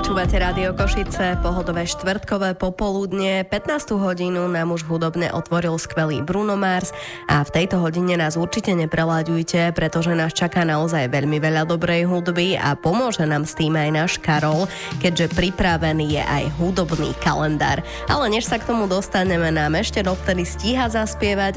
Počúvate Rádio Košice, pohodové štvrtkové popoludne. 15. hodinu nám už hudobne otvoril skvelý Bruno Mars a v tejto hodine nás určite nepreláďujte, pretože nás čaká naozaj veľmi veľa dobrej hudby a pomôže nám s tým aj náš Karol, keďže pripravený je aj hudobný kalendár. Ale než sa k tomu dostaneme, nám ešte dovtedy stíha zaspievať